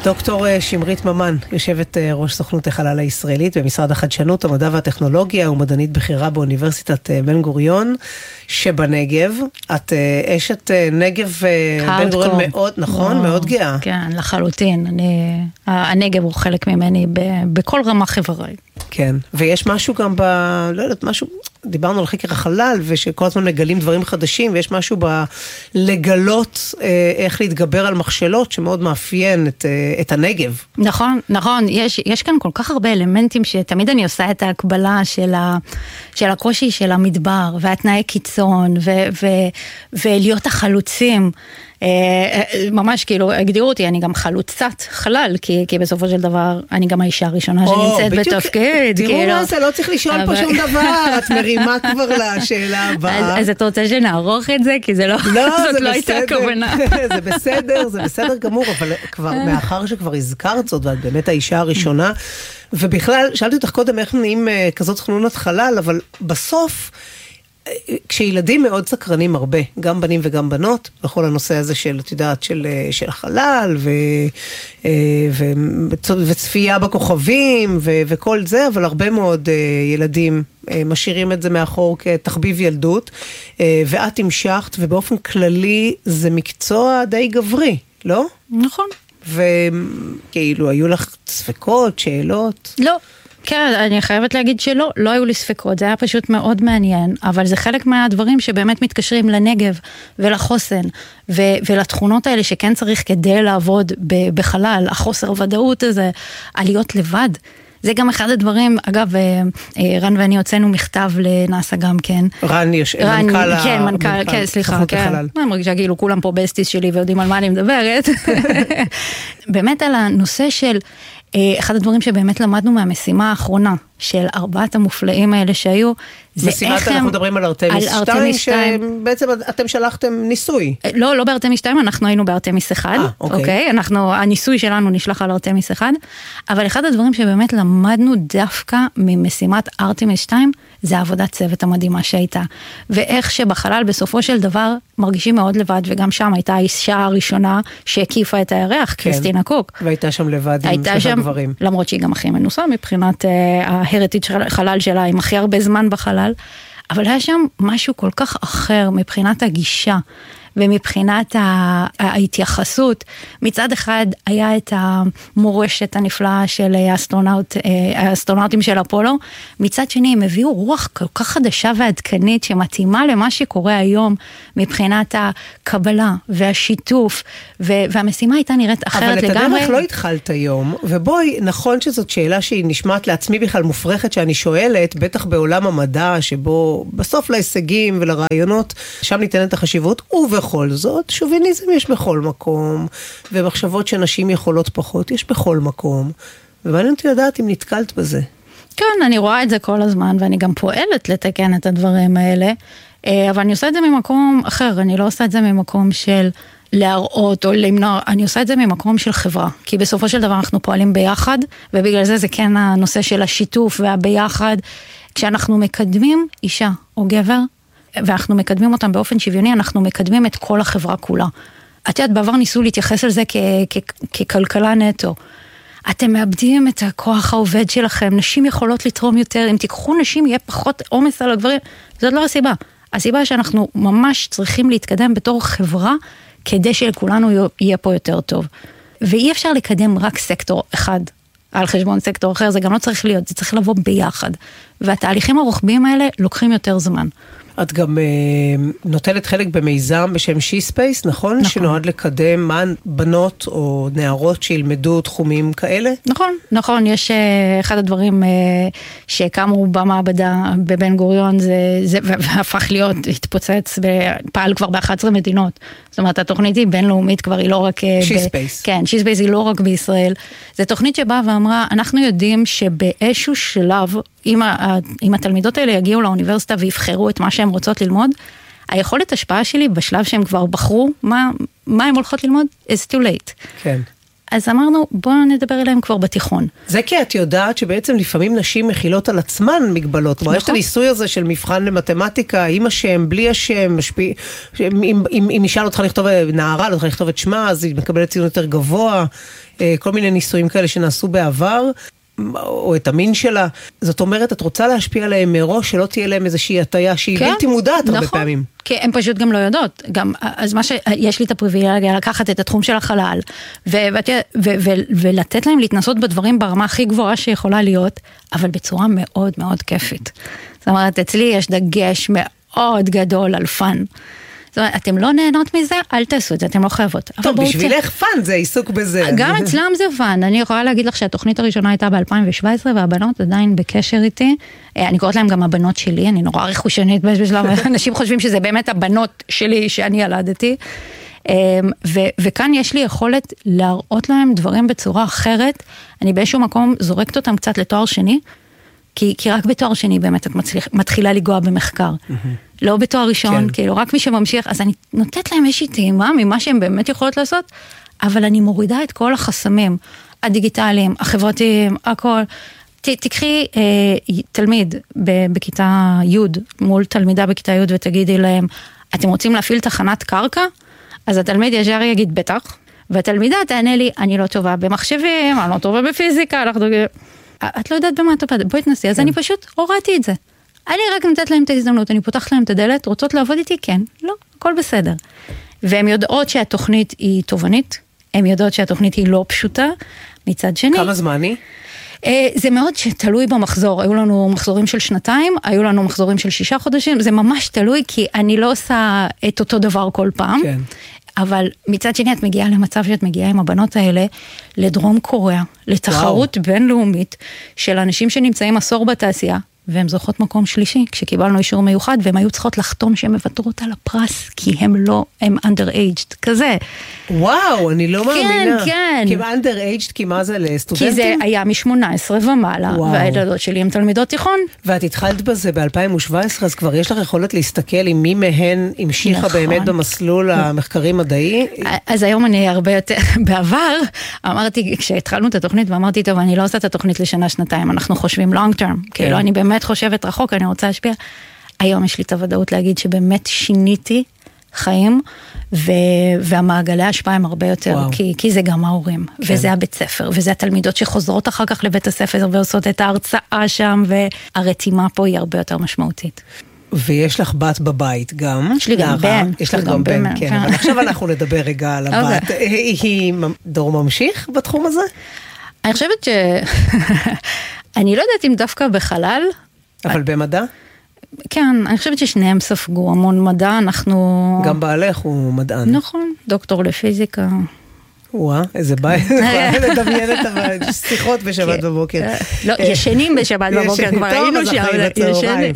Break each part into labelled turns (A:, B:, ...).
A: דוקטור שמרית ממן, יושבת ראש סוכנות החלל הישראלית במשרד החדשנות, המדע והטכנולוגיה, ומדענית בכירה באוניברסיטת בן גוריון שבנגב. את אשת נגב בן גוריון מאוד, נכון? מאוד גאה.
B: כן, לחלוטין. הנגב הוא חלק ממני בכל רמה חברי.
A: כן, ויש משהו גם לא יודעת, משהו, דיברנו על חקר החלל, ושכל הזמן מגלים דברים חדשים, ויש משהו לגלות איך להתגבר על מכשלות, שמאוד מאפיין את הנגב.
B: נכון, נכון, יש כאן כל כך הרבה אלמנטים, שתמיד אני עושה את ההקבלה של הקושי של המדבר, והתנאי קיצון, ולהיות החלוצים, ממש כאילו הגדירו אותי, אני גם חלוצת חלל, כי בסופו של דבר אני גם האישה הראשונה שנמצאת בתפקיד.
A: תראו מה זה, לא צריך לשאול פה שום דבר, את מרימה כבר לשאלה הבאה.
B: אז את רוצה שנערוך את זה? כי זה לא, זאת לא הייתה הכוונה.
A: זה בסדר גמור, אבל כבר מאחר שכבר הזכרת זאת, ואת באמת האישה הראשונה, ובכלל, שאלתי אותך קודם איך נהיים כזאת חנונת חלל, אבל בסוף, כשילדים מאוד סקרנים הרבה, גם בנים וגם בנות, בכל הנושא הזה של, את יודעת, של החלל, וצפייה בכוכבים, וכל זה, אבל הרבה מאוד ילדים משאירים את זה מאחור כתחביב ילדות, ואת המשכת, ובאופן כללי זה מקצוע די גברי, לא?
B: נכון.
A: וכאילו, היו לך ספקות, שאלות?
B: לא. כן, אני חייבת להגיד שלא, לא היו לי ספקות, זה היה פשוט מאוד מעניין, אבל זה חלק מהדברים שבאמת מתקשרים לנגב ולחוסן, ולתכונות האלה שכן צריך כדי לעבוד בחלל, החוסר ודאות הזה, על להיות לבד. זה גם אחד הדברים, אגב, רן ואני הוצאנו מכתב לנאסא גם כן.
A: רן,
B: מנכ"ל, סליחה, כן. אני מרגישה כאילו כולם פה בסטיס שלי ויודעים על מה אני מדברת. באמת על הנושא של אחד הדברים שבאמת למדנו מהמשימה האחרונה של 4 המופלאים האלה שהיו, זה איך הם...
A: אנחנו מדברים על ארתמיס 2, שבעצם אתם שלחתם ניסוי.
B: לא בארתמיס 2, אנחנו היינו בארתמיס 1. אוקיי. הניסוי שלנו נשלח על ארתמיס 1, אבל אחד הדברים שבאמת למדנו דווקא ממשימת ארתמיס 2, זה העבודת צוות המדהימה שהייתה. ואיך שבחלל בסופו של דבר מרגישים מאוד לבד, וגם שם הייתה האישה הראשונה שהקיפה את הירח, קריסטינה קוק.
A: והייתה שם לבד עם 3 גברים.
B: למרות שהיא גם הכי מנוסה מבחינת ההריטיג' חלל שלה, עם הכי הרבה זמן בחלל, אבל היה שם משהו כל כך אחר מבחינת הגישה, ומבחינת ההתייחסות. מצד אחד היה את המורשת הנפלאה של האסטרונאוטים של אפולו, מצד שני הם הביאו רוח כל כך חדשה ועדכנית, שמתאימה למה שקורה היום, מבחינת הקבלה והשיתוף, והמשימה הייתה נראית אחרת לגמרי.
A: אבל את הדרך לא התחלת היום, ובואי, נכון שזאת שאלה שהיא נשמעת לעצמי בכלל מופרכת, שאני שואלת, בטח בעולם המדע, שבו בסוף להישגים ולרעיונות, שם ניתנת החשיבות, ובכל זאת, שוביניזם יש בכל מקום, ומחשבות שנשים יכולות פחות, יש בכל מקום, ומעניין אותי לדעת אם נתקלת בזה.
B: כן, אני רואה את זה כל הזמן, ואני גם פועלת לתקן את הדברים האלה, אבל אני עושה את זה ממקום אחר, אני לא עושה את זה ממקום של להראות או למנוע, אני עושה את זה ממקום של חברה, כי בסופו של דבר אנחנו פועלים ביחד, ובגלל זה כן הנושא של השיתוף והביחד, כשאנחנו מקדמים אישה או גבר, ואנחנו מקדמים אותם באופן שוויוני, אנחנו מקדמים את כל החברה כולה. את יודעת, בעבר ניסו להתייחס על זה ככלכלה נטו. אתם מאבדים את הכוח העובד שלכם, נשים יכולות לתרום יותר, אם תיקחו נשים יהיה פחות עומס על הגברים, זאת לא הסיבה. הסיבה שאנחנו ממש צריכים להתקדם בתור חברה, כדי שלכולנו יהיה פה יותר טוב. ואי אפשר לקדם רק סקטור אחד, על חשבון סקטור אחר, זה גם לא צריך להיות, זה צריך לבוא ביחד. והתהליכים הרוחביים האלה לוקחים יותר זמן.
A: את גם נוטלת חלק במיזם בשם שי-ספייס, נכון? שנועד לקדם מה בנות או נערות שילמדו תחומים כאלה?
B: נכון. יש אחד הדברים שקמו במעבדה בבן גוריון, זה הפך להיות, התפוצץ, פעל כבר ב-11 מדינות. זאת אומרת, התוכנית היא בינלאומית כבר, היא לא רק...
A: שי-ספייס.
B: כן, שי-ספייס היא לא רק בישראל. זו תוכנית שבאה ואמרה, אנחנו יודעים שבאיזשהו שלב, אם התלמידות האלה יגיעו לאוניברסיטה ויבחרו את מה שהן רוצות ללמוד, היכולת השפעה שלי בשלב שהם כבר בחרו מה הם הולכות ללמוד is too late.
A: כן.
B: אז אמרנו, בואו נדבר אליהם כבר בתיכון.
A: זה כי את יודעת שבעצם לפעמים נשים מכילות על עצמן מגבלות. כלומר, יש את הניסוי הזה של מבחן למתמטיקה, עם השם, בלי השם, אם אישה לא צריכה לכתוב, נערה לא צריכה לכתוב את שמה, אז היא מקבלת ציון יותר גבוה, כל מיני ניסויים כאלה שנעשו בעבר, או את המין שלה. זאת אומרת, את רוצה להשפיע עליהם מראש, שלא תהיה להם איזושהי הטיה שהיא בלתי מודעת הרבה פעמים.
B: כי הן פשוט גם לא יודעות. אז מה שיש לי את הפריבילגיה לקחת את התחום של החלל, ולתת להם להתנסות בדברים ברמה הכי גבוהה שיכולה להיות, אבל בצורה מאוד מאוד כיפית. זאת אומרת, אצלי יש דגש מאוד גדול על פן. זאת אומרת, אתם לא נהנות מזה, אל תעשו את זה, אתם לא חייבות.
A: טוב, בשבילך פן זה עיסוק בזה.
B: גם אצלם זה פן. אני יכולה להגיד לך שהתוכנית הראשונה הייתה ב-2017, והבנות עדיין בקשר איתי. אני קוראת להם גם הבנות שלי, אני נורא רכושנית בשלב, אנשים חושבים שזה באמת הבנות שלי שאני ילדתי. וכאן יש לי יכולת להראות להם דברים בצורה אחרת. אני באיזשהו מקום זורקת אותם קצת לתואר שני, כי רק בתואר שני באמת את מתחילה לגוע במחקר. לא בתואר ראשון, כאילו רק מי שממשיך, אז אני נותנת להם איזושהי טעימה ממה שהם באמת יכולות לעשות, אבל אני מורידה את כל החסמים, הדיגיטליים, החברתיים, הכל. תקחי תלמיד בכיתה י' מול תלמידה בכיתה י' ותגידי להם, אתם רוצים להפעיל תחנת קרקע? אז התלמיד ישר יגיד בטח, והתלמידה תענה לי, אני לא טובה במחשבים, אני לא טובה בפיזיקה, את לא יודעת במה את עובדת, בואי תנסי, אז אני פשוט הורדתי את זה. אני רק נתת להם את ההזדמנות, אני פותחת להם את הדלת, רוצות לעבוד איתי? כן, לא, הכל בסדר. והן יודעות שהתוכנית היא תובנית, הן יודעות שהתוכנית היא לא פשוטה, מצד שני.
A: כמה זמן היא?
B: זה מאוד תלוי במחזור, היו לנו מחזורים של 2, היו לנו מחזורים של 6 חודשים, זה ממש תלוי, כי אני לא עושה את אותו דבר כל פעם, כן. אבל מצד שני את מגיעה למצב שאת מגיעה עם הבנות האלה לדרום קוריאה, לתחרות בינלאומית של אנשים שנמצאים עשור בתעשייה, והן זוכות מקום שלישי, כשקיבלנו אישור מיוחד, והן היו צריכות לחתום שהן מוותרות על הפרס, כי הם לא, הם underaged, כזה.
A: וואו, אני לא מאמינה.
B: כן, כן.
A: כי underaged, כי מה זה לסטודנטים?
B: כי זה היה מ-18 ומעלה, והילדות שלי הן תלמידות תיכון.
A: ואת התחלת בזה ב-2017, אז כבר יש לך יכולת להסתכל עם מי מהן המשיכה באמת במסלול המחקרי מדעי?
B: אז היום אני הרבה יותר, בעבר, אמרתי, כשהתחלנו את התוכנית, ואמרתי, טוב, אני לא עושה את התוכנית לשנה, שנתיים, אנחנו חושבים long term, כאילו אני באמת חושבת רחוק, אני רוצה להשפיע. היום יש לי את הוודאות להגיד שבאמת שיניתי חיים, והמעגלי ההשפעה הם הרבה יותר, כי זה גם ההורים, וזה הבית ספר, וזה התלמידות שחוזרות אחר כך לבית הספר, ועושות את ההרצאה שם, והרתימה פה היא הרבה יותר משמעותית.
A: ויש לך בת בבית גם.
B: יש לי גם בן.
A: יש לך גם בן, כן. אבל עכשיו אנחנו נדבר רגע על הבת. היא דור ממשיך בתחום הזה?
B: אני חושבת אני לא יודעת אם דווקא בחלל.
A: אבל במדע?
B: כן, אני חושבת ששניהם ספגו המון מדע, אנחנו...
A: גם בעלך הוא מדען.
B: נכון, דוקטור לפיזיקה.
A: וואה, איזה בית, לדמיין את השיחות בשבת בבוקר.
B: לא, ישנים בשבת בבוקר, כבר היינו שם, ישנים.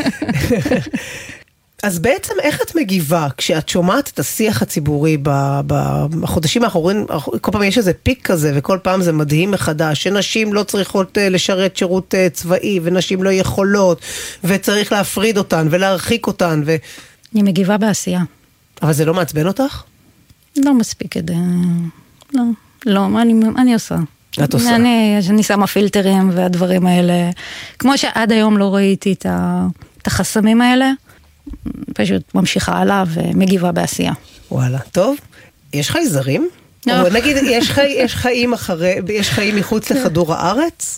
A: אז בעצם איך את מגיבה כשאת שומעת את השיח הציבורי בחודשים האחרונים, כל פעם יש איזה פיק כזה, וכל פעם זה מדהים מחדש, שנשים לא צריכות לשרת שירות צבאי, ונשים לא יכולות, וצריך להפריד אותן ולהרחיק אותן.
B: אני מגיבה בעשייה.
A: אבל זה לא מעצבן אותך?
B: לא מספיק את זה. לא, אני עושה.
A: את עושה.
B: אני שמה פילטרים והדברים האלה. כמו שעד היום לא ראיתי את החסמים האלה, פשוט ממשיכה הלאה ומגיבה בעשייה.
A: וואלה, טוב. יש חייזרים? או נגיד, יש חיים מחוץ לכדור הארץ?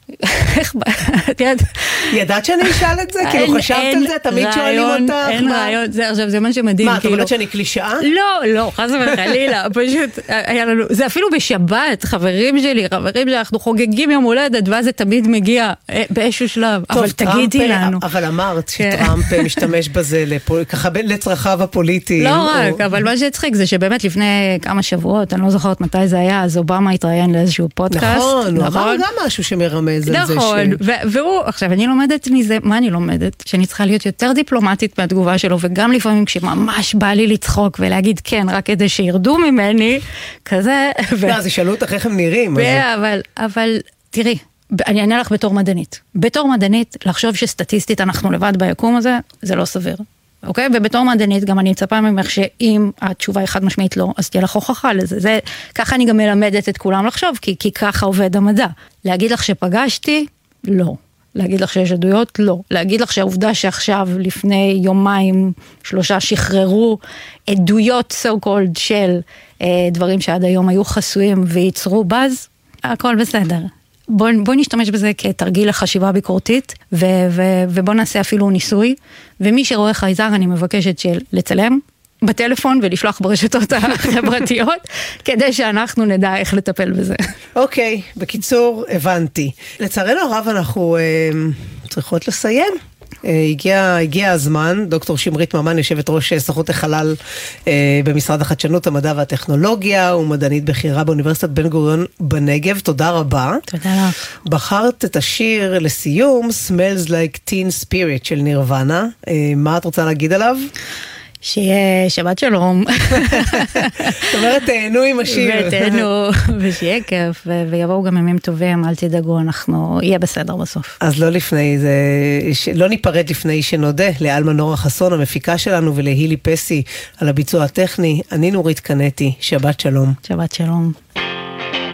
A: ידעת שאני אשאל את זה? כאילו חשבת על זה? תמיד שואלים אותך?
B: אין רעיון, זה מה שמדהים.
A: מה, את אומרת שאני קלישאה?
B: לא, חס וחלילה, פשוט היה לנו, זה אפילו בשבת, חברים שלי, אנחנו חוגגים יום הולדת, ואז זה תמיד מגיע באיזשהו שלב, אבל תגידי לנו.
A: אבל אמרת שטראמפ משתמש בזה ככה לצרכיו הפוליטיים.
B: לא רק, אבל מה שהצחיק זה שבאמת לפני כמה שבועות, אני לא זוכרת מתי זה היה, אז אובמה התראיין לאיזשהו פודקאסט.
A: נכון, הוא אמר גם משהו שמרמז.
B: נכון, והוא, עכשיו אני לומדת מזה, מה אני לומדת? שאני צריכה להיות יותר דיפלומטית מהתגובה שלו, וגם לפעמים כשממש בא לי לצחוק ולהגיד כן, רק כדי שירדו ממני, כזה.
A: אז ישאלו אותך איך הם נראים.
B: אבל תראי, אני אענה לך בתור מדענית. בתור מדענית, לחשוב שסטטיסטית אנחנו לבד ביקום הזה, זה לא סביר. אוקיי? ובתור מדענית גם אני מצפה ממך שאם התשובה היא חד משמעית לא, אז תהיה לך הוכחה לזה. ככה אני גם מלמדת את כולם לחשוב, כי ככה עובד המדע. להגיד לך שפגשתי? לא. להגיד לך שיש עדויות? לא. להגיד לך שהעובדה שעכשיו לפני יומיים 3 שחררו עדויות so called של דברים שעד היום היו חסויים וייצרו באז, הכל בסדר. בוא נשתמש בזה כתרגיל לחשיבה ביקורתית, ובוא נעשה אפילו ניסוי, ומי שרואה חייזר אני מבקשת לצלם בטלפון ולשלוח ברשתות החברתיות, כדי שאנחנו נדע איך לטפל בזה.
A: אוקיי, בקיצור, הבנתי. לצערנו הרב אנחנו צריכות לסיים. הגיע הזמן, דוקטור שמרית ממן, יושבת ראש סוכנות החלל במשרד החדשנות, המדע והטכנולוגיה, ומדענית בכירה באוניברסיטת בן גוריון בנגב. תודה רבה.
B: תודה לך.
A: בחרת את השיר לסיום, Smells Like Teen Spirit של נירוונה. מה את רוצה להגיד עליו?
B: שיהיה שבת שלום.
A: זאת אומרת, תהנו עם השיר.
B: ותהנו, ושיהיה כיף, ויבואו גם ימים טובים, אל תדאגו, אנחנו יהיה בסדר בסוף.
A: אז לא לפני זה, לא ניפרד לפני שנודה לאלמה נורה חסון, המפיקה שלנו, ולהילי פסי על הביצוע הטכני. אני נורית קנטי, שבת שלום.
B: שבת שלום.